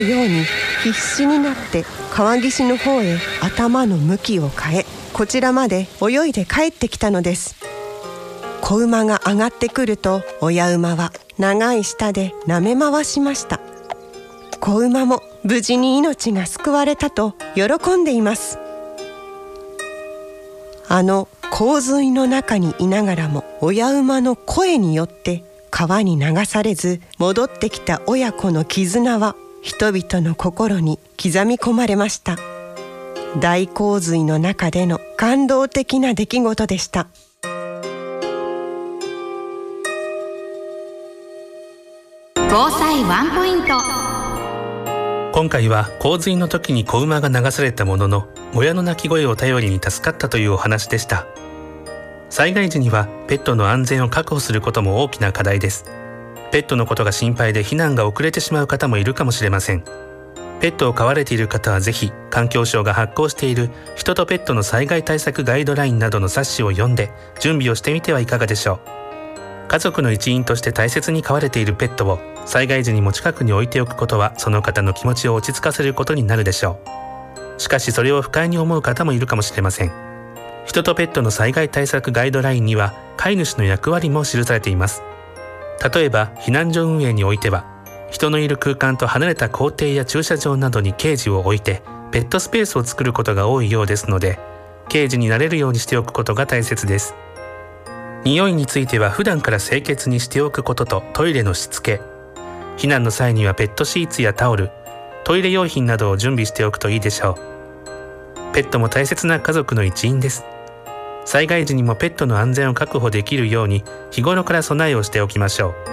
ように必死になって川岸の方へ頭の向きを変え、こちらまで泳いで帰ってきたのです。子馬が上がってくると、親馬は長い舌で舐め回しました。子馬も無事に命が救われたと喜んでいます。あの洪水の中にいながらも、親馬の声によって川に流されず戻ってきた親子の絆は、人々の心に刻み込まれました。大洪水の中での感動的な出来事でした。 防災ワンポイント。 今回は洪水の時に子馬が流されたものの、親の鳴き声を頼りに助かったというお話でした。災害時にはペットの安全を確保することも大きな課題です。ペットのことが心配で避難が遅れてしまう方もいるかもしれません。ペットを飼われている方はぜひ、環境省が発行している人とペットの災害対策ガイドラインなどの冊子を読んで準備をしてみてはいかがでしょう。家族の一員として大切に飼われているペットを災害時にも近くに置いておくことは、その方の気持ちを落ち着かせることになるでしょう。しかしそれを不快に思う方もいるかもしれません。人とペットの災害対策ガイドラインには飼い主の役割も記されています。例えば避難所運営においては、人のいる空間と離れた校庭や駐車場などにケージを置いてペットスペースを作ることが多いようですので、ケージに慣れるようにしておくことが大切です。匂いについては普段から清潔にしておくことと、トイレのしつけ、避難の際にはペットシーツやタオル、トイレ用品などを準備しておくといいでしょう。ペットも大切な家族の一員です。災害時にもペットの安全を確保できるように、日頃から備えをしておきましょう。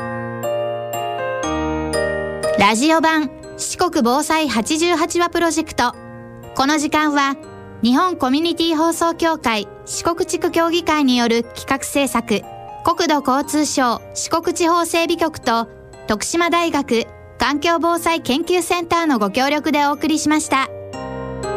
ラジオ版四国防災88話プロジェクト。この時間は日本コミュニティ放送協会四国地区協議会による企画制作、国土交通省四国地方整備局と徳島大学環境防災研究センターのご協力でお送りしました。